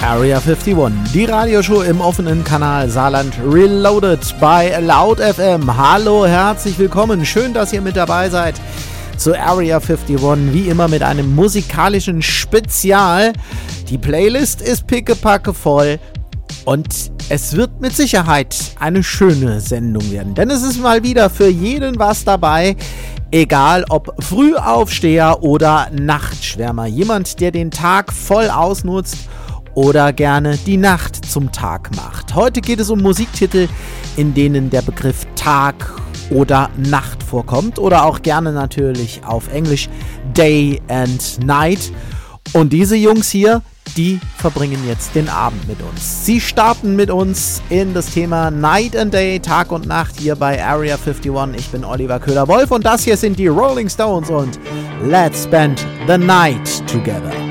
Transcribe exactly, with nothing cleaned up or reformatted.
Area einundfünfzig, die Radioshow im offenen Kanal Saarland Reloaded bei Loud F M. Hallo, herzlich willkommen, schön, dass ihr mit dabei seid zu Area einundfünfzig, wie immer mit einem musikalischen Spezial. Die Playlist ist pickepacke voll und es wird mit Sicherheit eine schöne Sendung werden, denn es ist mal wieder für jeden was dabei. Egal ob Frühaufsteher oder Nachtschwärmer, jemand, der den Tag voll ausnutzt oder gerne die Nacht zum Tag macht. Heute geht es um Musiktitel, in denen der Begriff Tag oder Nacht vorkommt oder auch gerne natürlich auf Englisch Day and Night. Und diese Jungs hier, die verbringen jetzt den Abend mit uns. Sie starten mit uns in das Thema Night and Day, Tag und Nacht hier bei Area einundfünfzig. Ich bin Oliver Köhler-Wolf und das hier sind die Rolling Stones und Let's Spend the Night Together.